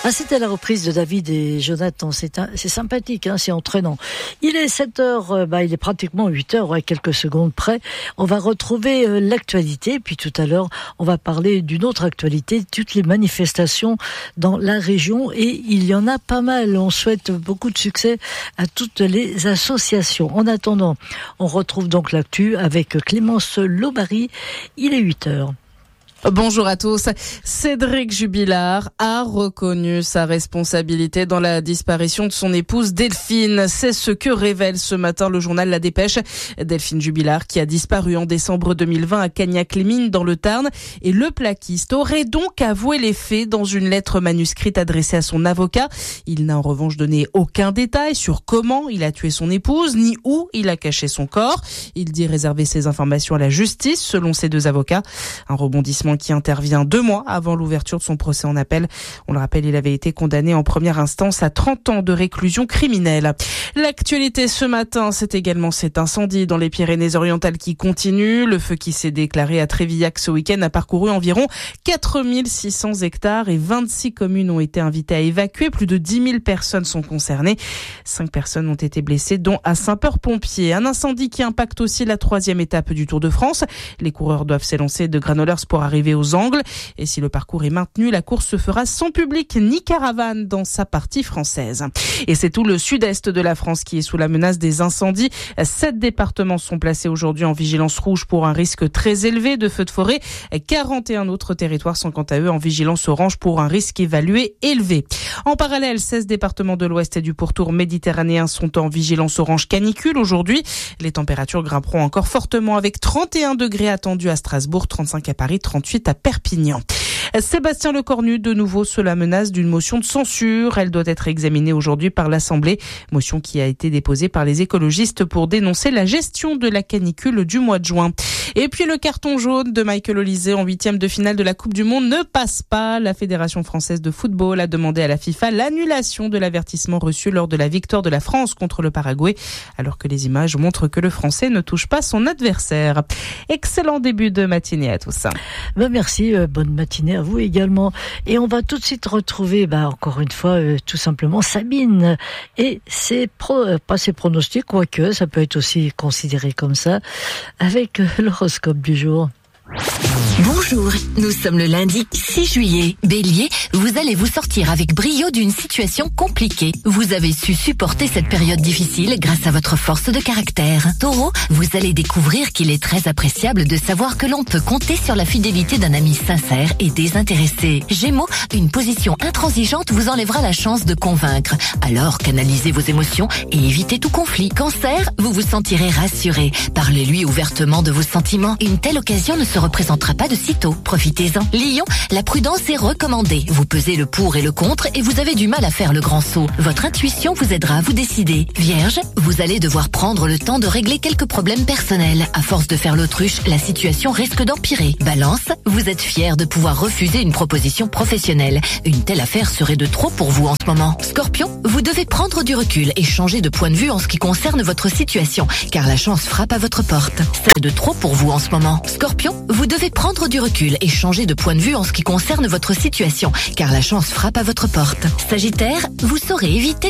Ah, c'était la reprise de David et Jonathan. C'est sympathique, c'est entraînant. Il est 7h, il est pratiquement 8h, à quelques secondes près. On va retrouver l'actualité. Puis tout à l'heure, on va parler d'une autre actualité, toutes les manifestations dans la région. Et il y en a pas mal. On souhaite beaucoup de succès à toutes les associations. En attendant, on retrouve donc l'actu avec Clémence Lobary. Il est 8h. Bonjour à tous. Cédric Jubilard a reconnu sa responsabilité dans la disparition de son épouse Delphine. C'est ce que révèle ce matin le journal La Dépêche. Delphine Jubilard, qui a disparu en décembre 2020 à Cagnac-les-Mines dans le Tarn, et le plaquiste aurait donc avoué les faits dans une lettre manuscrite adressée à son avocat. Il n'a en revanche donné aucun détail sur comment il a tué son épouse, ni où il a caché son corps. Il dit réserver ces informations à la justice, selon ses deux avocats. Un rebondissement qui intervient 2 mois avant l'ouverture de son procès en appel. On le rappelle, il avait été condamné en première instance à 30 ans de réclusion criminelle. L'actualité ce matin, c'est également cet incendie dans les Pyrénées-Orientales qui continue. Le feu qui s'est déclaré à Trévillac ce week-end a parcouru environ 4600 hectares et 26 communes ont été invitées à évacuer. Plus de 10 000 personnes sont concernées. 5 personnes ont été blessées, dont à Saint-Peur-Pompier. Un incendie qui impacte aussi la 3e étape du Tour de France. Les coureurs doivent s'élancer de Granollers pour arriver aux Angles. Et si le parcours est maintenu, la course se fera sans public ni caravane dans sa partie française. Et c'est tout le sud-est de la France qui est sous la menace des incendies. 7 départements sont placés aujourd'hui en vigilance rouge pour un risque très élevé de feux de forêt. 41 autres territoires sont quant à eux en vigilance orange pour un risque évalué élevé. En parallèle, 16 départements de l'ouest et du pourtour méditerranéen sont en vigilance orange canicule aujourd'hui. Les températures grimperont encore fortement avec 31 degrés attendus à Strasbourg, 35 à Paris, 38 à Perpignan. Sébastien Lecornu, de nouveau sous la menace d'une motion de censure. Elle doit être examinée aujourd'hui par l'Assemblée. Motion qui a été déposée par les écologistes pour dénoncer la gestion de la canicule du mois de juin. Et puis le carton jaune de Michael Olise en 8e de finale de la Coupe du Monde ne passe pas. La Fédération française de football a demandé à la FIFA l'annulation de l'avertissement reçu lors de la victoire de la France contre le Paraguay, alors que les images montrent que le Français ne touche pas son adversaire. Excellent début de matinée à tous. Merci, bonne matinée à vous également. Et on va tout de suite retrouver, encore une fois, tout simplement Sabine. Et pas ses pronostics, quoique ça peut être aussi considéré comme ça, avec l'horoscope du jour. Bonjour, nous sommes le lundi 6 juillet. Bélier, vous allez vous sortir avec brio d'une situation compliquée. Vous avez su supporter cette période difficile grâce à votre force de caractère. Taureau, vous allez découvrir qu'il est très appréciable de savoir que l'on peut compter sur la fidélité d'un ami sincère et désintéressé. Gémeaux, une position intransigeante vous enlèvera la chance de convaincre. Alors canalisez vos émotions et évitez tout conflit. Cancer, vous vous sentirez rassuré. Parlez-lui ouvertement de vos sentiments. Une telle occasion ne se représentera pas de sitôt. Profitez-en. Lion, la prudence est recommandée. Vous pesez le pour et le contre et vous avez du mal à faire le grand saut. Votre intuition vous aidera à vous décider. Vierge, vous allez devoir prendre le temps de régler quelques problèmes personnels. À force de faire l'autruche, la situation risque d'empirer. Balance, vous êtes fier de pouvoir refuser une proposition professionnelle. Une telle affaire serait de trop pour vous en ce moment. Scorpion, vous devez prendre du recul et changer de point de vue en ce qui concerne votre situation, car la chance frappe à votre porte. C'est de trop pour vous en ce moment. Scorpion, vous devez prendre du recul et changer de point de vue en ce qui concerne votre situation, car la chance frappe à votre porte. Sagittaire, vous saurez éviter